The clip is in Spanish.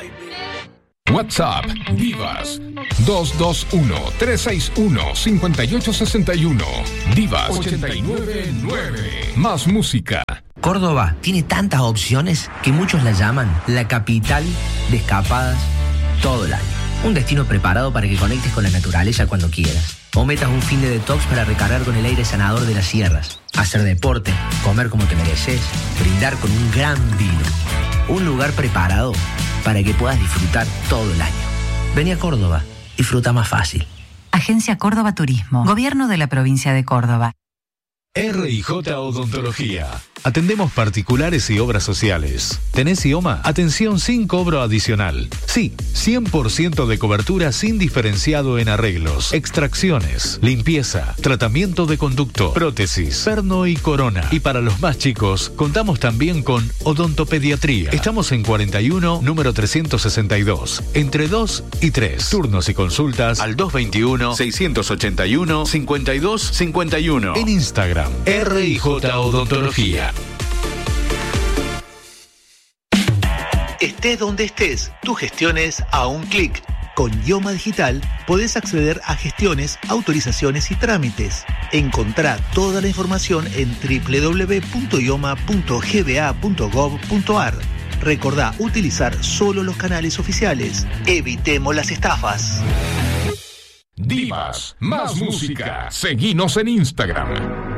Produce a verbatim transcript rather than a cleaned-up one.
WhatsApp Divas dos dos uno, tres seis uno, cinco ocho seis uno. Divas ochenta y nueve nueve. Más música. Córdoba tiene tantas opciones que muchos la llaman la capital de escapadas todo el año. Un destino preparado para que conectes con la naturaleza cuando quieras. O metas un fin de detox para recargar con el aire sanador de las sierras. Hacer deporte, comer como te mereces, brindar con un gran vino. Un lugar preparado para que puedas disfrutar todo el año. Vení a Córdoba, disfruta más fácil. Agencia Córdoba Turismo, Gobierno de la Provincia de Córdoba. R I J Odontología. Atendemos particulares y obras sociales. ¿Tenés I O M A? Atención sin cobro adicional. Sí, cien por ciento de cobertura sin diferenciado en arreglos, extracciones, limpieza, tratamiento de conducto, prótesis, perno y corona. Y para los más chicos, contamos también con odontopediatría. Estamos en cuarenta y uno, número trescientos sesenta y dos, entre dos y tres. Turnos y consultas al dos veintiuno, seiscientos ochenta y uno, cincuenta y dos cincuenta y uno. En Instagram, R I J Odontología. Estés donde estés, tus gestiones a un clic. Con Ioma Digital podés acceder a gestiones, autorizaciones y trámites. Encontrá toda la información en doble u doble u doble u punto ioma punto g b a punto gov punto a r. Recordá utilizar solo los canales oficiales. Evitemos las estafas. Divas, más música. Seguinos en Instagram.